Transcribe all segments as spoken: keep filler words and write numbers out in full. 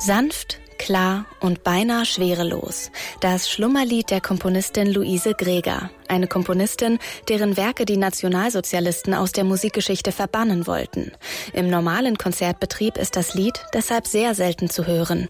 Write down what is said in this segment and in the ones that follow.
Sanft, klar und beinahe schwerelos. Das Schlummerlied der Komponistin Luise Greger. Eine Komponistin, deren Werke die Nationalsozialisten aus der Musikgeschichte verbannen wollten. Im normalen Konzertbetrieb ist das Lied deshalb sehr selten zu hören.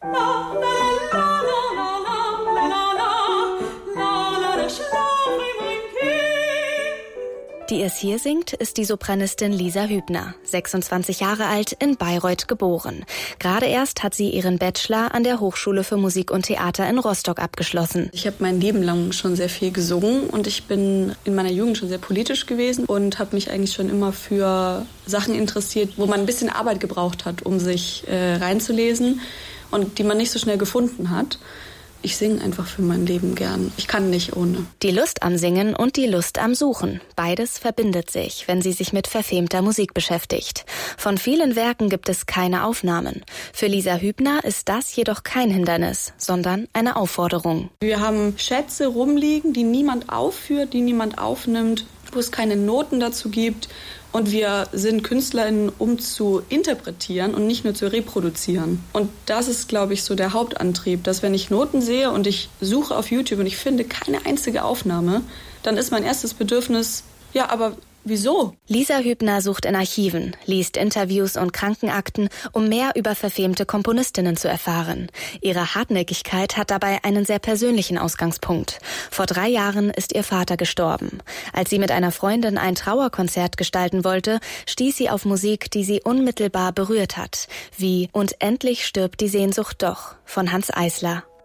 Die es hier singt, ist die Sopranistin Lisa Hübner, sechsundzwanzig Jahre alt, in Bayreuth geboren. Gerade erst hat sie ihren Bachelor an der Hochschule für Musik und Theater in Rostock abgeschlossen. Ich habe mein Leben lang schon sehr viel gesungen und ich bin in meiner Jugend schon sehr politisch gewesen und habe mich eigentlich schon immer für Sachen interessiert, wo man ein bisschen Arbeit gebraucht hat, um sich äh, reinzulesen und die man nicht so schnell gefunden hat. Ich singe einfach für mein Leben gern. Ich kann nicht ohne. Die Lust am Singen und die Lust am Suchen. Beides verbindet sich, wenn sie sich mit verfemter Musik beschäftigt. Von vielen Werken gibt es keine Aufnahmen. Für Lisa Hübner ist das jedoch kein Hindernis, sondern eine Aufforderung. Wir haben Schätze rumliegen, die niemand aufführt, die niemand aufnimmt, wo es keine Noten dazu gibt. Und wir sind KünstlerInnen, um zu interpretieren und nicht nur zu reproduzieren. Und das ist, glaube ich, so der Hauptantrieb, dass wenn ich Noten sehe und ich suche auf YouTube und ich finde keine einzige Aufnahme, dann ist mein erstes Bedürfnis, ja, aber wieso? Lisa Hübner sucht in Archiven, liest Interviews und Krankenakten, um mehr über verfemte Komponistinnen zu erfahren. Ihre Hartnäckigkeit hat dabei einen sehr persönlichen Ausgangspunkt. Vor drei Jahren ist ihr Vater gestorben. Als sie mit einer Freundin ein Trauerkonzert gestalten wollte, stieß sie auf Musik, die sie unmittelbar berührt hat. Wie Und endlich stirbt die Sehnsucht doch von Hanns Eisler.